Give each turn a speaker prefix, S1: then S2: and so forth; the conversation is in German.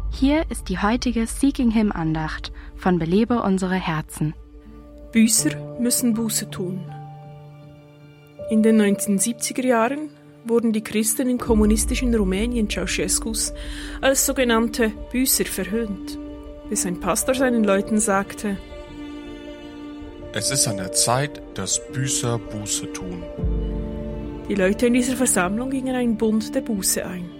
S1: Hier ist die heutige Seeking Him Andacht von Belebe unsere Herzen.
S2: Büßer müssen Buße tun. In den 1970er Jahren wurden die Christen im kommunistischen Rumänien Ceausescus als sogenannte Büßer verhöhnt, bis ein Pastor seinen Leuten sagte:
S3: Es ist an der Zeit, dass Büßer Buße tun.
S2: Die Leute in dieser Versammlung gingen einen Bund der Buße ein.